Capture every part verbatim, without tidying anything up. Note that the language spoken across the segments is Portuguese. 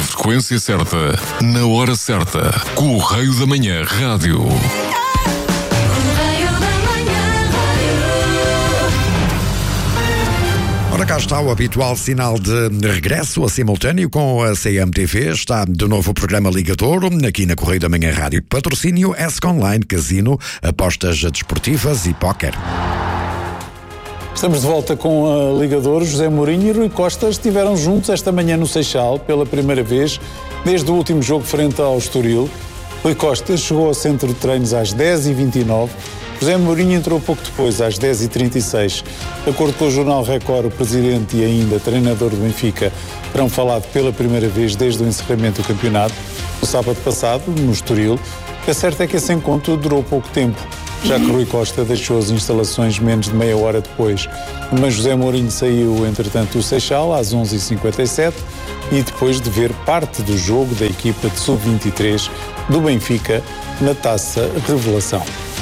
frequência certa, na hora certa. Correio da Manhã Rádio. Ora, cá está o habitual sinal de regresso a simultâneo com a C M T V. Está de novo o programa Ligador, aqui na Correio da Manhã Rádio. Patrocínio ESC Online, Casino, apostas desportivas e póquer. Estamos de volta com a Ligador. José Mourinho e Rui Costa estiveram juntos esta manhã no Seixal, pela primeira vez, desde o último jogo frente ao Estoril. Rui Costa chegou ao centro de treinos às dez e vinte e nove. José Mourinho entrou pouco depois, às dez e trinta e seis. De acordo com o jornal Record, o presidente e ainda treinador do Benfica terão falado pela primeira vez desde o encerramento do campeonato, no sábado passado, no Estoril. O que é certo é que esse encontro durou pouco tempo, já que Rui Costa deixou as instalações menos de meia hora depois. Mas José Mourinho saiu, entretanto, do Seixal às onze e cinquenta e sete e depois de ver parte do jogo da equipa de sub vinte e três do Benfica na Taça Revelação.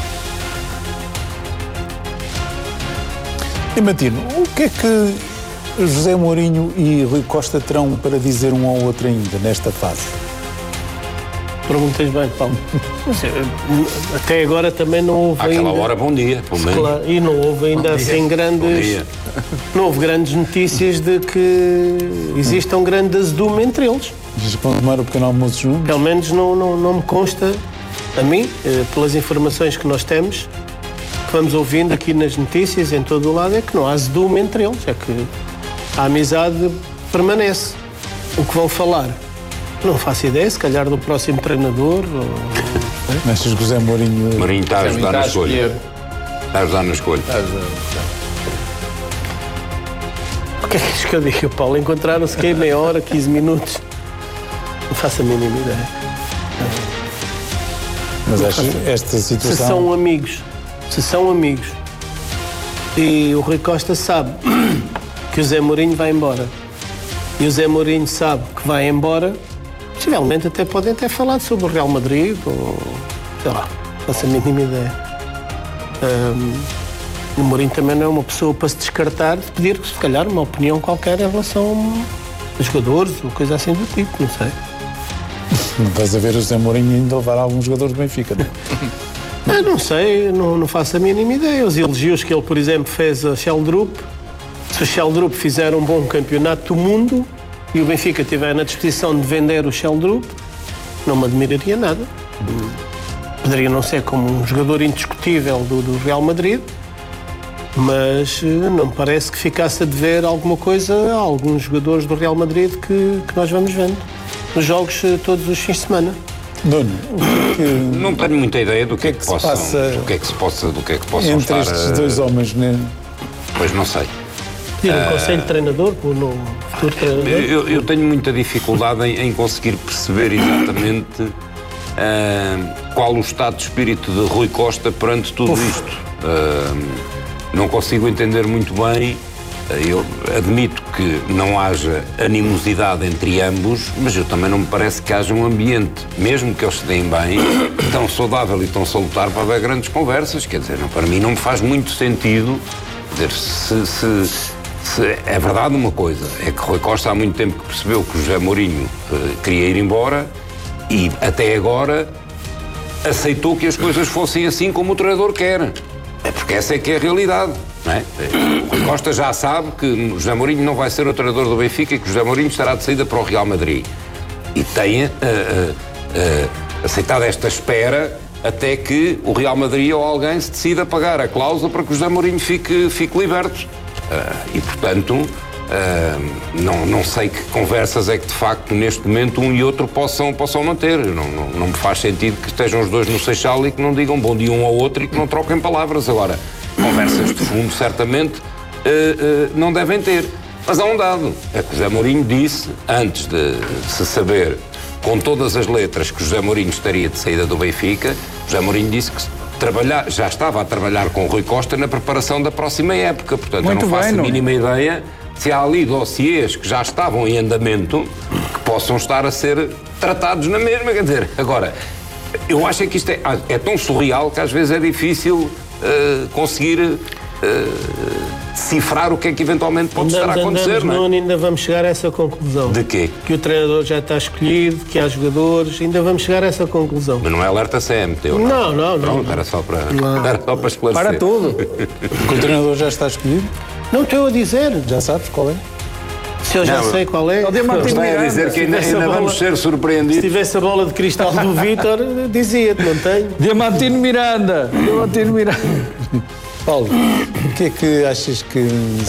E Matino, o que é que José Mourinho e Rui Costa terão para dizer um ao outro ainda nesta fase? Perguntas bem, Paulo. Até agora também não houve Àquela ainda... hora, bom dia, pelo menos. Claro, e não houve ainda Bom assim dia. grandes... Não houve grandes notícias de que exista um grande azedume entre eles. Diz que vão tomar o pequeno almoço juntos? Pelo menos não, não, não me consta, a mim, pelas informações que nós temos, que vamos ouvindo aqui nas notícias, em todo o lado, é que não há azedume entre eles, é que a amizade permanece. O que vão falar? Não faço ideia, se calhar do próximo treinador. Ou... Achas que José Mourinho... Mourinho está a ajudar na escolha. Está a ajudar na escolha. O que é que que eu digo, Paulo? Encontraram-se que em meia hora, quinze minutos. Não faço a mínima ideia. Mas acho que esta situação... Se são amigos, se são amigos, e o Rui Costa sabe que o Zé Mourinho vai embora, e o Zé Mourinho sabe que vai embora, possivelmente até podem ter falado sobre o Real Madrid, ou sei lá, não faço a mínima ideia. Um, o Mourinho também não é uma pessoa para se descartar de pedir, se calhar, uma opinião qualquer em relação a jogadores, ou coisa assim do tipo, não sei. Vais a ver o José Mourinho ainda levar alguns jogadores do Benfica, não é? Eu não sei, não, não faço a mínima ideia. Os elogios que ele, por exemplo, fez a Sheldrup, se o Sheldrup fizer um bom campeonato do mundo e o Benfica estiver na disposição de vender o Sheldrup, não me admiraria nada. Poderia não ser como um jogador indiscutível do, do Real Madrid, mas não me parece que ficasse a dever alguma coisa a alguns jogadores do Real Madrid que, que nós vamos vendo nos jogos todos os fins de semana. Nuno, que... não tenho muita ideia do que, que é que, que possam, passa do que é que se possa, do que é que possam entre estar estes a... dois homens, né? Pois não sei. Pedir um uh... conselho de treinador para o no futuro treinador? Eu, eu tenho muita dificuldade em, em conseguir perceber exatamente uh, qual o estado de espírito de Rui Costa perante tudo Uf. isto. Uh, não consigo entender muito bem. Eu admito que não haja animosidade entre ambos, mas eu também não me parece que haja um ambiente, mesmo que eles se deem bem, tão saudável e tão salutar para haver grandes conversas. Quer dizer, não, para mim não me faz muito sentido. Quer dizer, se, se, se é verdade uma coisa, é que Rui Costa há muito tempo que percebeu que o José Mourinho uh, queria ir embora e até agora aceitou que as coisas fossem assim como o treinador quer. É porque essa é que é a realidade, não é? O Rui Costa já sabe que o José Mourinho não vai ser o treinador do Benfica e que o José Mourinho estará de saída para o Real Madrid. E tem uh, uh, uh, aceitado esta espera até que o Real Madrid ou alguém se decida a pagar a cláusula para que o José Mourinho fique, fique liberto. Uh, e, portanto, uh, não, não sei que conversas é que, de facto, neste momento, um e outro possam, possam manter. Não, não, não me faz sentido que estejam os dois no Seixal e que não digam bom dia um ao outro e que não troquem palavras. Agora, conversas de fundo, certamente, uh, uh, não devem ter. Mas há um dado. É que o José Mourinho disse, antes de, de se saber com todas as letras que o José Mourinho estaria de saída do Benfica, o José Mourinho disse que trabalhar, já estava a trabalhar com o Rui Costa na preparação da próxima época. Portanto, Muito eu não faço bem, a não mínima é? ideia se há ali dossiês que já estavam em andamento que possam estar a ser tratados na mesma. Quer dizer, agora, eu acho que isto é, é tão surreal que às vezes é difícil uh, conseguir decifrar o que é que eventualmente pode estar a acontecer, andamos, não é? Nuno, ainda vamos chegar a essa conclusão. De quê? Que o treinador já está escolhido, que há jogadores, ainda vamos chegar a essa conclusão. Mas não é alerta C M T, ou Não, não? não, não. Pronto, era só para, era só para esclarecer. Para tudo. Que o treinador já está escolhido? Não estou a dizer. Já sabes qual é? Se eu já Não, sei qual é. Está a dizer que ainda, ainda vamos ser surpreendidos. Se tivesse a bola de cristal do Vítor, dizia-te, não tenho. Diamantino Miranda. Diamantino Miranda. Paulo, o que é que achas que...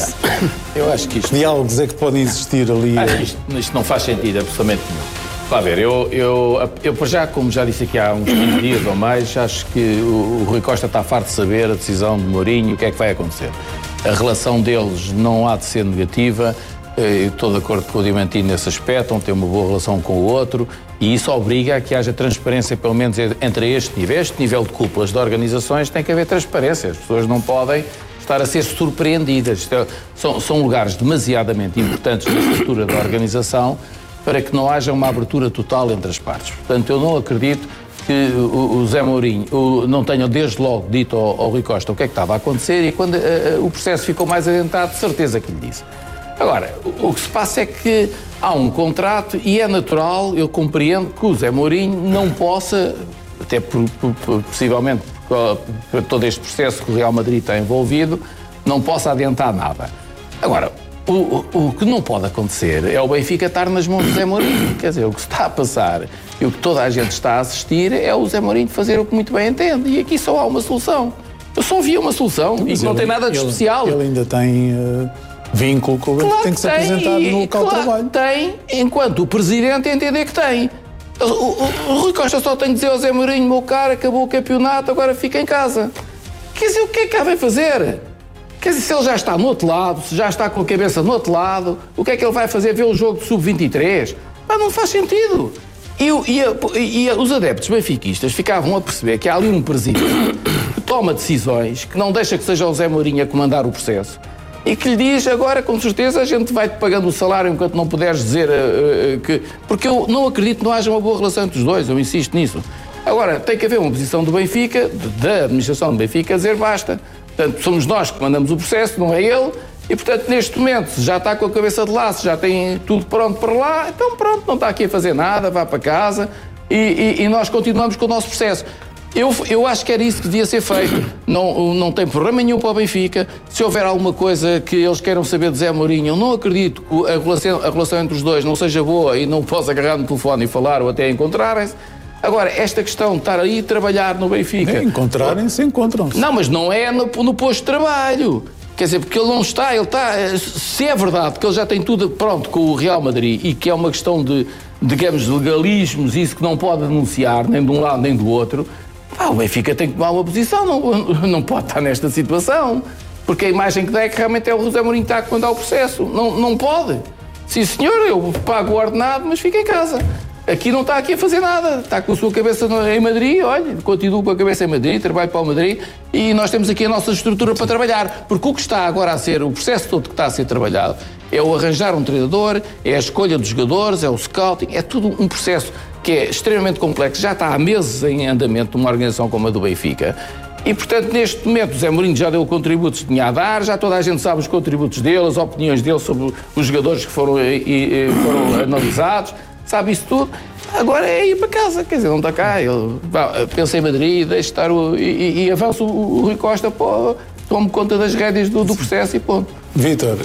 Eu acho que isto, diálogos é que podem existir ali? acho que isto, isto não faz sentido absolutamente nenhum. Vá ver, eu, eu, eu por já, como já disse aqui há uns quinze dias ou mais, acho que o, o Rui Costa está farto de saber a decisão de Mourinho, o que é que vai acontecer. A relação deles não há de ser negativa. Eu estou de acordo com o Diamantino nesse aspecto, vão ter uma boa relação com o outro e isso obriga a que haja transparência, pelo menos entre este nível. Este nível de cúpulas de organizações tem que haver transparência. As pessoas não podem estar a ser surpreendidas. São, são lugares demasiadamente importantes na estrutura da organização para que não haja uma abertura total entre as partes. Portanto, eu não acredito que o, o Zé Mourinho o, não tenha desde logo dito ao, ao Rui Costa o que é que estava a acontecer e quando uh, o processo ficou mais adiantado, de certeza que lhe disse. Agora, o, o que se passa é que há um contrato e é natural, eu compreendo que o Zé Mourinho não possa, até por, por, por, possivelmente por, por todo este processo que o Real Madrid está envolvido, não possa adiantar nada. Agora, o, o, o que não pode acontecer é o Benfica estar nas mãos do Zé Mourinho. Quer dizer, o que se está a passar e o que toda a gente está a assistir é o Zé Mourinho fazer o que muito bem entende. E aqui só há uma solução. Eu só vi uma solução e que não tem nada de ele, especial. Ele ainda tem uh, vínculo com o Benfica, Claro tem que se tem, apresentar no local claro de trabalho. Tem, enquanto o Presidente entender que tem. O, o, o Rui Costa só tem que dizer ao Zé Mourinho, meu caro, acabou o campeonato, agora fica em casa. Quer dizer, o que é que vai fazer? Quer dizer, se ele já está no outro lado, se já está com a cabeça no outro lado, o que é que ele vai fazer? Ver o jogo de sub vinte e três? Ah, não faz sentido. E, e, e, e os adeptos benfiquistas ficavam a perceber que há ali um presidente que toma decisões, que não deixa que seja o Zé Mourinho a comandar o processo e que lhe diz agora, com certeza, a gente vai-te pagando o salário enquanto não puderes dizer uh, uh, que... Porque eu não acredito que não haja uma boa relação entre os dois, eu insisto nisso. Agora, tem que haver uma posição do Benfica, da administração do Benfica, a dizer basta. Portanto, somos nós que mandamos o processo, não é ele, e, portanto, neste momento, se já está com a cabeça de laço, já tem tudo pronto para lá, então pronto, não está aqui a fazer nada, vá para casa e, e, e nós continuamos com o nosso processo. Eu, eu acho que era isso que devia ser feito. Não, não tem problema nenhum para o Benfica. Se houver alguma coisa que eles queiram saber de Zé Mourinho, eu não acredito que a relação, a relação entre os dois não seja boa e não possa agarrar no telefone e falar ou até encontrarem-se. Agora, esta questão de estar aí e trabalhar no Benfica... Encontrarem-se, encontram-se. Não, mas não é no, no posto de trabalho. Quer dizer, porque ele não está, ele está... Se é verdade que ele já tem tudo pronto com o Real Madrid e que é uma questão de, digamos, legalismos, isso que não pode denunciar nem de um lado nem do outro, pá, o Benfica tem que tomar uma posição, não, não pode estar nesta situação. Porque a imagem que dá é que realmente é o José Mourinho que está a comandar o processo. Não, não pode. Sim, senhor, eu pago o ordenado, mas fica em casa. Aqui não está aqui a fazer nada, está com a sua cabeça em Madrid, olha, continuo com a cabeça em Madrid, trabalho para o Madrid e nós temos aqui a nossa estrutura para trabalhar, porque o que está agora a ser, o processo todo que está a ser trabalhado é o arranjar um treinador, é a escolha dos jogadores, é o scouting, é tudo um processo que é extremamente complexo, já está há meses em andamento numa organização como a do Benfica. E, portanto, neste momento, o Zé Mourinho já deu contributos que tinha a dar, já toda a gente sabe os contributos dele, as opiniões dele sobre os jogadores que foram, e, e, foram analisados, sabe isso tudo. Agora é ir para casa, quer dizer, não está cá. Ele pensa em Madrid, deixa estar o, e, e avança o, o Rui Costa, pô, tome conta das rédeas do, do processo e ponto. Vítor,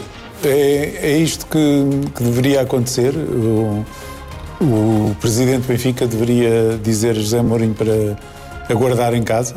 é, é isto que, que deveria acontecer? O, o presidente Benfica deveria dizer a José Mourinho para aguardar em casa?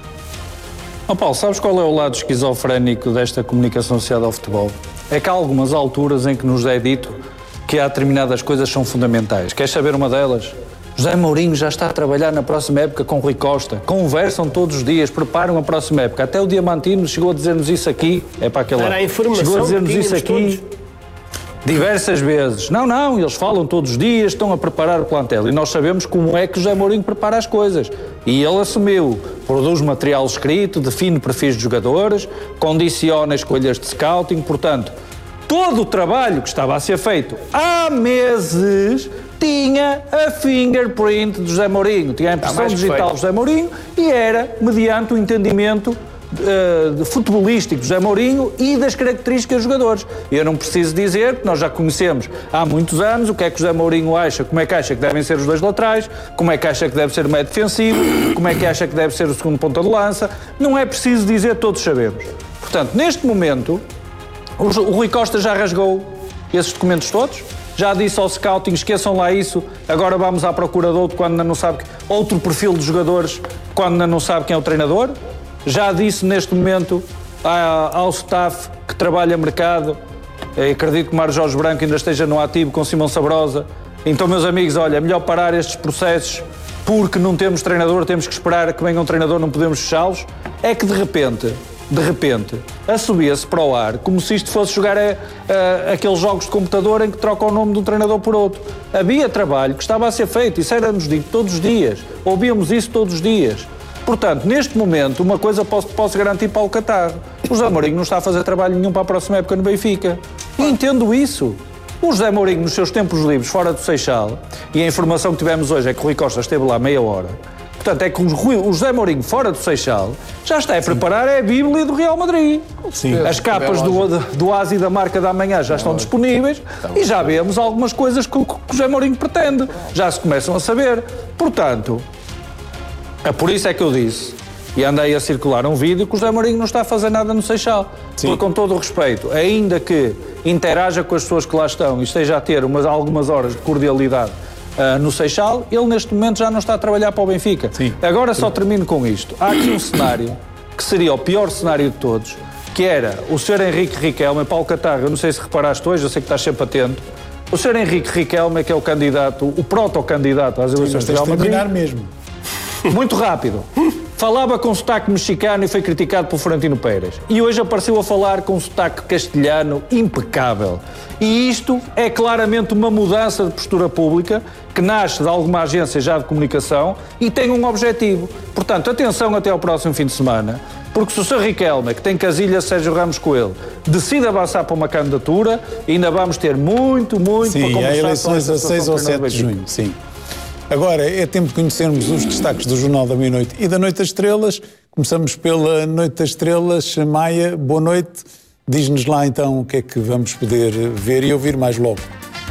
Oh Paulo, sabes qual é o lado esquizofrénico desta comunicação associada ao futebol? É que há algumas alturas em que nos é dito que há determinadas coisas que são fundamentais. Queres saber uma delas? José Mourinho já está a trabalhar na próxima época com Rui Costa. Conversam todos os dias, preparam a próxima época. Até o Diamantino chegou a dizer-nos isso aqui. É para aquele lado. Chegou a dizer-nos isso aqui todos. Diversas vezes. Não, não, eles falam todos os dias, estão a preparar o plantel. E nós sabemos como é que o José Mourinho prepara as coisas. E ele assumiu, produz material escrito, define perfis de jogadores, condiciona escolhas de scouting, portanto... Todo o trabalho que estava a ser feito há meses tinha a fingerprint do José Mourinho, tinha a impressão digital do José Mourinho e era mediante o entendimento uh, futebolístico do José Mourinho e das características dos jogadores. Eu não preciso dizer, que nós já conhecemos há muitos anos, o que é que o José Mourinho acha, como é que acha que devem ser os dois laterais, como é que acha que deve ser o meio defensivo, como é que acha que deve ser o segundo ponta de lança. Não é preciso dizer, todos sabemos. Portanto, neste momento, o, o Rui Costa já rasgou esses documentos todos, já disse ao scouting, esqueçam lá isso, agora vamos à procura de outro quando ainda não sabe, outro perfil de jogadores quando ainda não sabe quem é o treinador. Já disse neste momento ao staff que trabalha mercado, acredito que o Mário Jorge Branco ainda esteja no ativo com Simão Sabrosa. Então, meus amigos, olha, é melhor parar estes processos porque não temos treinador, temos que esperar que venha um treinador, não podemos fechá-los. É que de repente... de repente, assobia-se para o ar como se isto fosse jogar a, a, aqueles jogos de computador em que troca o nome de um treinador por outro. Havia trabalho que estava a ser feito, isso era-nos dito todos os dias, ouvíamos isso todos os dias. Portanto, neste momento, uma coisa posso, posso garantir para o Catarro: o José Mourinho não está a fazer trabalho nenhum para a próxima época no Benfica. E entendo isso. O José Mourinho, nos seus tempos livres, fora do Seixal, e a informação que tivemos hoje é que o Rui Costa esteve lá meia hora. Portanto, é que o José Mourinho, fora do Seixal, já está a preparar a Bíblia do Real Madrid. Sim. As capas do, do Asi da marca da manhã já estão disponíveis e já vemos algumas coisas que o, que o José Mourinho pretende. Já se começam a saber. Portanto, é por isso é que eu disse, e andei a circular um vídeo, que o José Mourinho não está a fazer nada no Seixal. Sim. Porque, com todo o respeito, ainda que interaja com as pessoas que lá estão e esteja a ter umas, algumas horas de cordialidade Uh, no Seixal, ele neste momento já não está a trabalhar para o Benfica. Sim. Agora só termino com isto. Há aqui um cenário que seria o pior cenário de todos, que era o senhor Henrique Riquelme, Paulo Catarro, eu não sei se reparaste hoje, eu sei que estás sempre atento. O senhor Henrique Riquelme, que é o candidato, o proto-candidato às eleições de Real Madrid. terminar mesmo. Muito rápido. Falava com sotaque mexicano e foi criticado por Florentino Pérez. E hoje apareceu a falar com sotaque castelhano impecável. E isto é claramente uma mudança de postura pública que nasce de alguma agência já de comunicação e tem um objetivo. Portanto, atenção até ao próximo fim de semana, porque se o senhor Riquelme, que tem casilha Sérgio Ramos Coelho, decide avançar para uma candidatura, ainda vamos ter muito, muito sim, para conversar. Sim, há eleições a seis ou sete de junho, sim. Agora, é tempo de conhecermos os destaques do Jornal da Meia-Noite e da Noite das Estrelas. Começamos pela Noite das Estrelas. Maia, boa noite. Diz-nos lá então o que é que vamos poder ver e ouvir mais logo.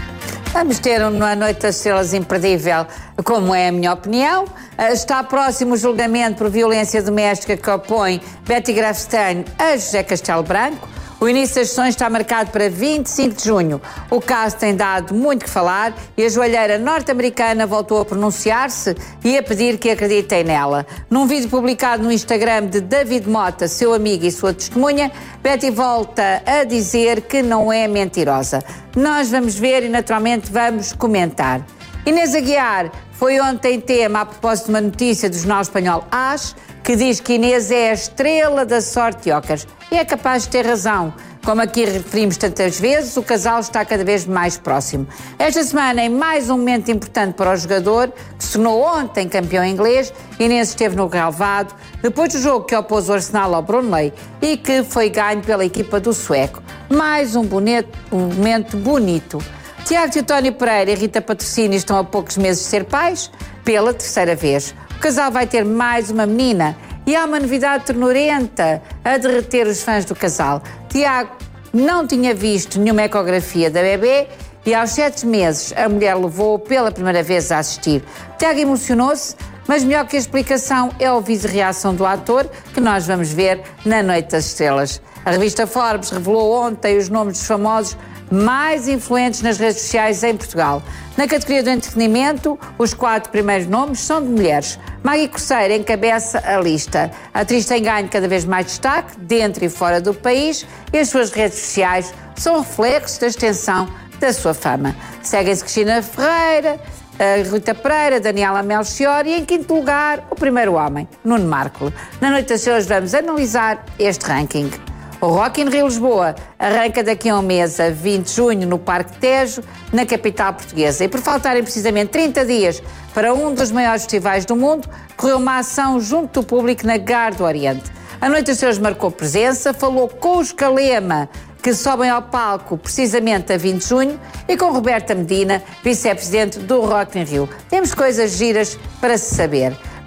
Vamos ter uma Noite das Estrelas imperdível, como é a minha opinião. Está próximo o julgamento por violência doméstica que opõe Betty Grafstein a José Castelo Branco. O início das sessões está marcado para vinte e cinco de junho. O caso tem dado muito que falar e a joalheira norte-americana voltou a pronunciar-se e a pedir que acreditem nela. Num vídeo publicado no Instagram de David Mota, seu amigo e sua testemunha, Betty volta a dizer que não é mentirosa. Nós vamos ver e naturalmente vamos comentar. Inês Aguiar foi ontem tema a propósito de uma notícia do jornal espanhol AS, que diz que Inês é a estrela da sorte de Ocas. E é capaz de ter razão. Como aqui referimos tantas vezes, o casal está cada vez mais próximo. Esta semana, em mais um momento importante para o jogador, que se tornou ontem campeão inglês, Inês esteve no relvado, depois do jogo que opôs o Arsenal ao Burnley e que foi ganho pela equipa do sueco. Mais um, bonito, um momento bonito. Tiago Teotónio Pereira e Rita Patrocínio estão a poucos meses de ser pais, pela terceira vez. O casal vai ter mais uma menina e há uma novidade ternurenta a derreter os fãs do casal. Tiago não tinha visto nenhuma ecografia da bebê e aos sete meses a mulher levou-o pela primeira vez a assistir. Tiago emocionou-se, mas melhor que a explicação é ouvir a reação do ator, que nós vamos ver na Noite das Estrelas. A revista Forbes revelou ontem os nomes dos famosos mais influentes nas redes sociais em Portugal. Na categoria do entretenimento, os quatro primeiros nomes são de mulheres. Maggie Corseira encabeça a lista. A atriz tem ganho cada vez mais destaque, dentro e fora do país, e as suas redes sociais são reflexos da extensão da sua fama. Seguem-se Cristina Ferreira, a Rita Pereira, Daniela Melchior e, em quinto lugar, o primeiro homem, Nuno Marco. Na Noite das Estrelas vamos analisar este ranking. O Rock in Rio Lisboa arranca daqui a um mês, a vinte de junho, no Parque Tejo, na capital portuguesa. E por faltarem precisamente trinta dias para um dos maiores festivais do mundo, correu uma ação junto do público na Gar do Oriente. A Noite das Estrelas marcou presença, falou com os Calema, que sobem ao palco precisamente a vinte de junho, e com Roberta Medina, vice-presidente do Rock in Rio. Temos coisas giras para se saber.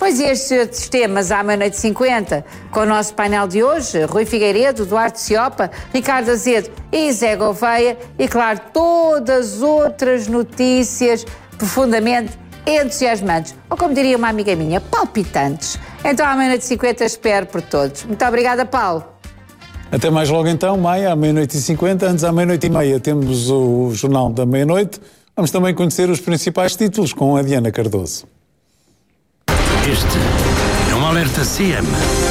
Pois estes temas à meia-noite e cinquenta, com o nosso painel de hoje, Rui Figueiredo, Duarte Ciopa, Ricardo Azedo e Zé Gouveia, e claro, todas outras notícias profundamente entusiasmantes, ou como diria uma amiga minha, palpitantes. Então à meia-noite e cinquenta espero por todos. Muito obrigada, Paulo. Até mais logo então, Maia, à meia-noite e cinquenta. Antes, à meia-noite e meia, temos o Jornal da Meia-Noite. Vamos também conhecer os principais títulos com a Diana Cardoso. Este é um alerta C M.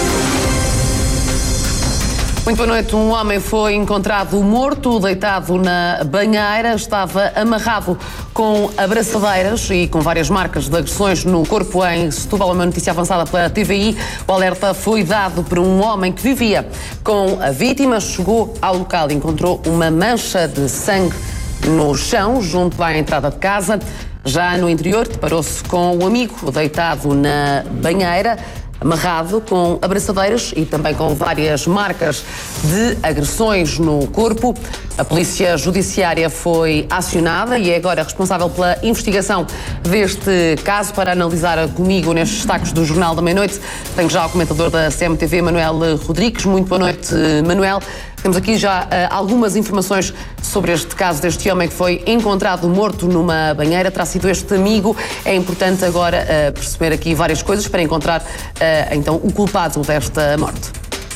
Muito boa noite. Um homem foi encontrado morto, deitado na banheira. Estava amarrado com abraçadeiras e com várias marcas de agressões no corpo em Setúbal. Uma notícia avançada pela T V I. O alerta foi dado por um homem que vivia com a vítima. Chegou ao local e encontrou uma mancha de sangue no chão, junto à entrada de casa. Já no interior, deparou-se com o amigo deitado na banheira, amarrado com abraçadeiras e também com várias marcas de agressões no corpo. A Polícia Judiciária foi acionada e é agora responsável pela investigação deste caso. Para analisar comigo nestes destaques do Jornal da Meia-Noite, tenho já o comentador da C M T V, Manuel Rodrigues. Muito boa noite, Manuel. Temos aqui já uh, algumas informações sobre este caso deste homem que foi encontrado morto numa banheira. Terá sido este amigo. É importante agora uh, perceber aqui várias coisas para encontrar uh, então o culpado desta morte.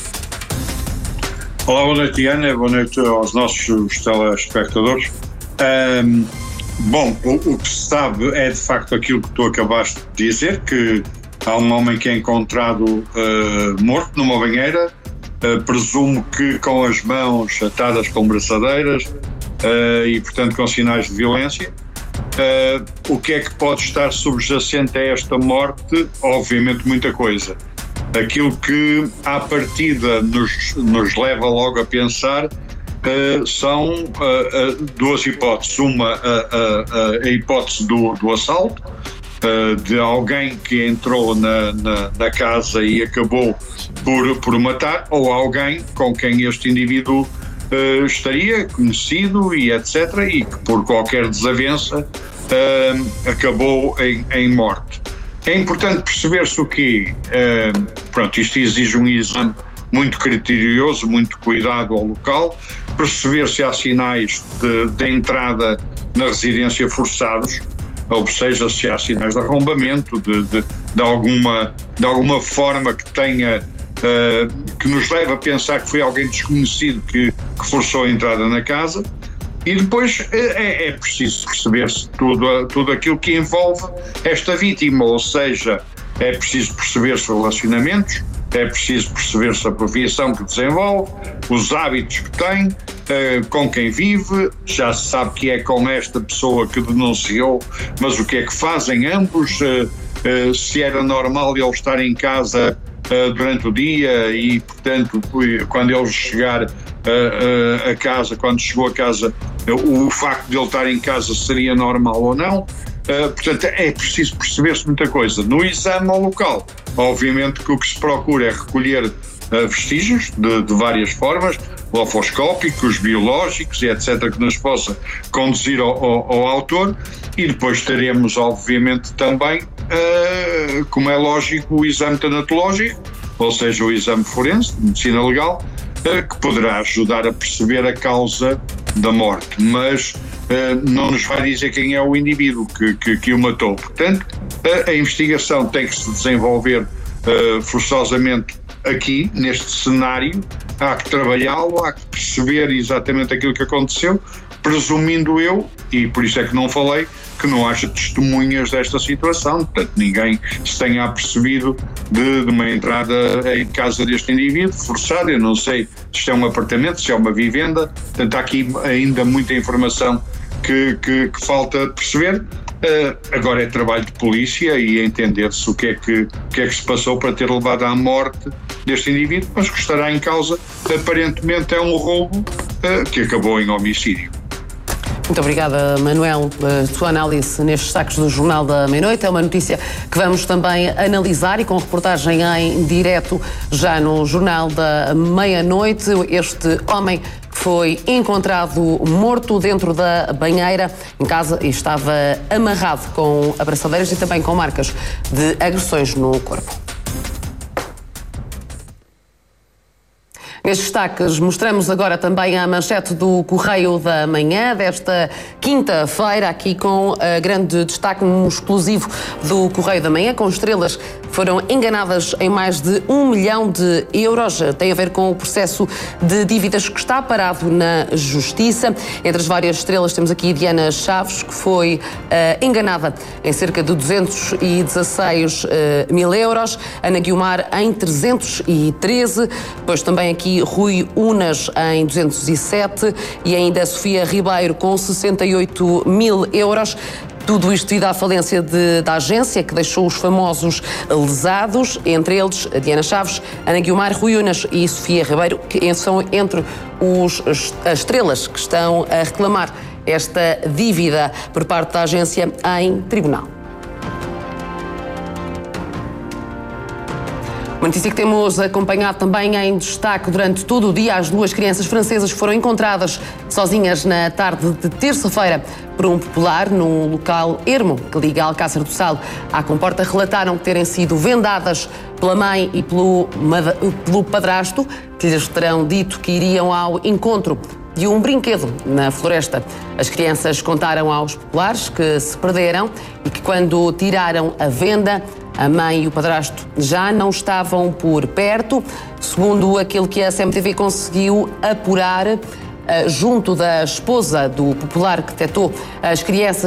Olá, boa noite, Diana. Boa noite aos nossos telespectadores. Um, bom, o, o que se sabe é de facto aquilo que tu acabaste de dizer, que há um homem que é encontrado uh, morto numa banheira. Uh, presumo que com as mãos atadas com braçadeiras uh, e, portanto, com sinais de violência. Uh, o que é que pode estar subjacente a esta morte? Obviamente muita coisa. Aquilo que, à partida, nos, nos leva logo a pensar uh, são uh, uh, duas hipóteses. Uma, uh, uh, uh, a hipótese do, do assalto, Uh, de alguém que entrou na, na, na casa e acabou por, por matar, ou alguém com quem este indivíduo uh, estaria conhecido e etcétera, e que por qualquer desavença uh, acabou em, em morte. É importante perceber-se o que, uh, pronto, isto exige um exame muito criterioso, muito cuidado ao local, perceber se há sinais de, de entrada na residência forçados, ou seja, se há sinais de arrombamento, de, de, de, alguma, de alguma forma que tenha, uh, que nos leve a pensar que foi alguém desconhecido que, que forçou a entrada na casa. E depois é, é preciso perceber-se tudo, tudo aquilo que envolve esta vítima, ou seja, é preciso perceber-se relacionamentos, é preciso perceber-se a profissão que desenvolve, os hábitos que tem, uh, com quem vive. Já se sabe que é com esta pessoa que denunciou, mas o que é que fazem ambos, uh, uh, se era normal ele estar em casa uh, durante o dia e, portanto, quando ele chegar uh, uh, a casa, quando chegou a casa, uh, o facto de ele estar em casa seria normal ou não. Uh, portanto, é preciso perceber-se muita coisa. No exame ao local, obviamente que o que se procura é recolher uh, vestígios de, de várias formas, lofoscópicos, biológicos e etcétera, que nos possa conduzir ao, ao, ao autor, e depois teremos, obviamente, também, uh, como é lógico, o exame tanatológico, ou seja, o exame forense, de medicina legal, uh, que poderá ajudar a perceber a causa da morte, mas Uh, não nos vai dizer quem é o indivíduo que, que, que o matou. Portanto, a, a investigação tem que se desenvolver uh, forçosamente aqui, neste cenário. Há que trabalhá-lo, há que perceber exatamente aquilo que aconteceu, presumindo eu, e por isso é que não falei, que não haja testemunhas desta situação. Portanto, ninguém se tenha apercebido de, de uma entrada em casa deste indivíduo forçada. Eu não sei se isto é um apartamento, se é uma vivenda. Portanto, há aqui ainda muita informação que, que, que falta perceber. Uh, agora é trabalho de polícia e entender-se o que é que, o que é que se passou para ter levado à morte deste indivíduo, mas que estará em causa, aparentemente, é um roubo uh, que acabou em homicídio. Muito obrigada, Manuel, pela sua análise nestes destaques do Jornal da Meia-Noite. É uma notícia que vamos também analisar e com reportagem em direto já no Jornal da Meia-Noite. Este homem que foi encontrado morto dentro da banheira em casa e estava amarrado com abraçadeiras e também com marcas de agressões no corpo. Nestes destaques, mostramos agora também a manchete do Correio da Manhã desta quinta-feira, aqui com a grande destaque um exclusivo do Correio da Manhã, com estrelas que foram enganadas em mais de um milhão de euros. Tem a ver com o processo de dívidas que está parado na Justiça. Entre as várias estrelas temos aqui Diana Chaves, que foi uh, enganada em cerca de duzentos e dezasseis mil euros. Ana Guiomar em trezentos e treze. Depois também aqui Rui Unas em duzentos e sete e ainda Sofia Ribeiro com sessenta e oito mil euros. Tudo isto devido à falência de, da agência, que deixou os famosos lesados, entre eles a Diana Chaves, Ana Guiomar, Rui Unas e Sofia Ribeiro, que são entre os, as estrelas que estão a reclamar esta dívida por parte da agência em tribunal. Uma notícia que temos acompanhado também em destaque durante todo o dia. As duas crianças francesas foram encontradas sozinhas na tarde de terça-feira por um popular num local ermo que liga Alcácer do Sal à Comporta. Relataram terem sido vendadas pela mãe e pelo, pelo padrasto, que lhes terão dito que iriam ao encontro de um brinquedo na floresta. As crianças contaram aos populares que se perderam e que quando tiraram a venda, a mãe e o padrasto já não estavam por perto. Segundo aquilo que a C M T V conseguiu apurar, junto da esposa do popular que detectou as crianças